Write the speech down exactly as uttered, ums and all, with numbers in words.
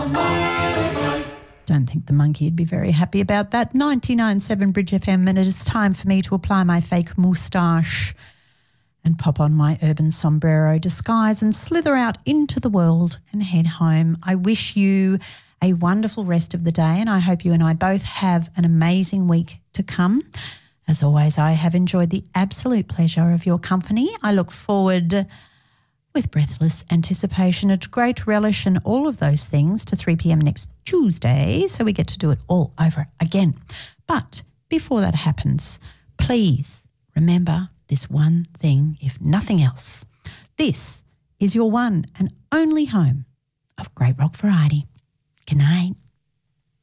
Don't think the monkey would be very happy about that. ninety-nine point seven Bridge F M, and it is time for me to apply my fake moustache and pop on my urban sombrero disguise and slither out into the world and head home. I wish you a wonderful rest of the day, and I hope you and I both have an amazing week to come. As always, I have enjoyed the absolute pleasure of your company. I look forward with breathless anticipation, a great relish and all of those things to three p.m. next Tuesday, so we get to do it all over again. But before that happens, please remember this one thing, if nothing else. This is your one and only home of great rock variety. Good night.